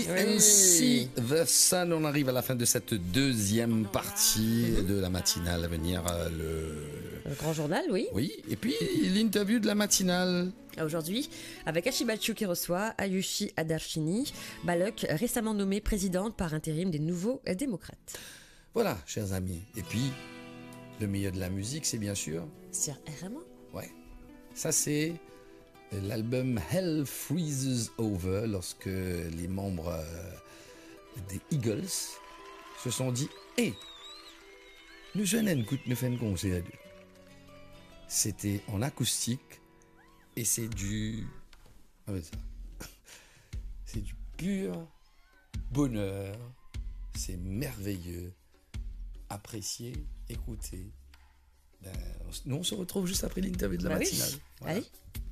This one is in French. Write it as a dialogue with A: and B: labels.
A: Ainsi, The Sun, on arrive à la fin de cette deuxième partie de la matinale à venir.
B: Le grand journal, oui.
A: Oui, et puis l'interview de la matinale.
B: Aujourd'hui, avec Ashibachu qui reçoit Ayushi Adarshini, Balok, récemment nommée présidente par intérim des Nouveaux Démocrates.
A: Voilà, chers amis. Et puis, le meilleur de la musique, c'est bien sûr...
B: Sur RMA.
A: Ouais. Ça, c'est l'album Hell Freezes Over, lorsque les membres des Eagles se sont dit « Hé, nous jeunes écoute, nous faisons un concert. » C'était en acoustique et c'est du... C'est du pur bonheur. C'est merveilleux. Apprécier, écouter. Nous, on se retrouve juste après l'interview de la matinale.
B: Oui.
A: Voilà.
B: Allez.